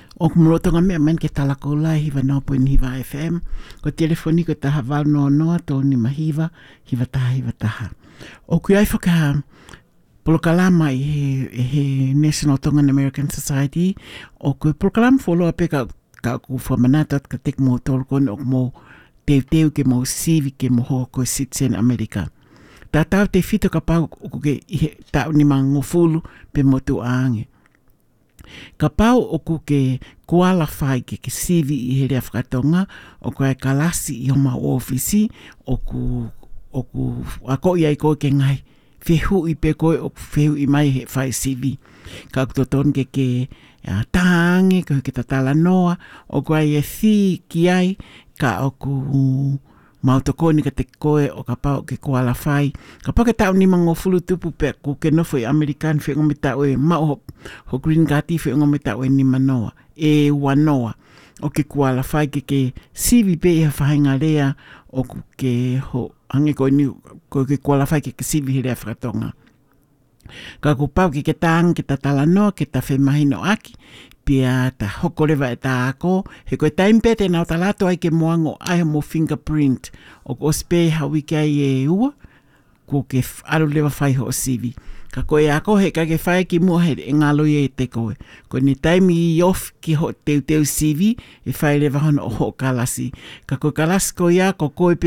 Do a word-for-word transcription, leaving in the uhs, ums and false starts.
O kumrotonga mea man ke tala ko lai hiva nau po ni hiva F M. Ko telefoni ko taha wal noa noa tō ni mahiva, hiva taha, hiva taha. O kui ai whaka polokalama i he, he National Tongan American Society, o kui polokalama wholoa pe ka, ka ku whamanatat ka tek mo tōru kone o mo teu teu ke mo sivi ke mo hoa ko Citizen America. Tā tau te whito ka pau o ke tau ni mga ngofulu pe mo tu aange. Ka pau o ku ke koala whai ke ke sivi i he rea whakatonga o ku e kalasi i homa ofisi o ku, o ku ako i ai koe ke ngai whehu i pe koe o whehu i mai he whai sivi. Ka kutoton ke ke uh, tānge ke ke tatala noa o ku ai e thi ki ai ka o ku mautokoni ka te koe o ka pau ke koala whai. Ka pau ke tau ni mango fulu tupu pe ku ke nofo i American whi ngome tau e mao ho Green Gati whi ngome tau e ni manoa. E wanoa o ke koala whai ke ke sivi pe i ha whainga rea o ku ke ho hange koe ni ko ke koala whai ke ke sivi hi rea whakatonga. Ka ku pau ke ke tāng ke tatala noa ke ta whemahino aki pia ta hokorewa e ta ako, he koe taimpe te nao talato ai ke moango ai mo fingerprint o ko spe hawi ke ai e ua, ko ke aru lewa whai ho o sivi. Ka koe ako he ka ke whai ki mua he e ngalo i e te koe. Ko ni taimi i off ki ho teu teu sivi e whai lewa hono o ho kalasi. Ka koe kalasi ko ia ko koe pe